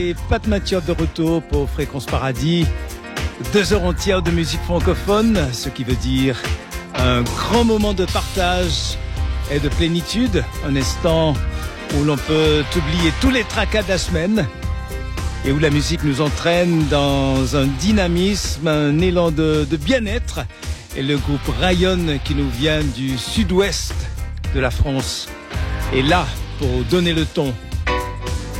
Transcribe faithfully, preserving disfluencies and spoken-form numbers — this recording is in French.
et Pat Mathieu de retour pour Fréquence Paradis. Deux heures entières de musique francophone, ce qui veut dire un grand moment de partage et de plénitude. Un instant où l'on peut oublier tous les tracas de la semaine et où la musique nous entraîne dans un dynamisme, un élan de, de bien-être. Et le groupe Rayonne, qui nous vient du sud-ouest de la France, est là pour donner le ton